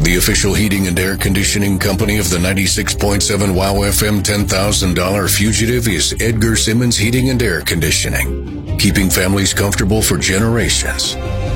The official heating and air conditioning company of the 96.7 WOW FM $10,000 fugitive is Edgar Simmons Heating and Air Conditioning, keeping families comfortable for generations.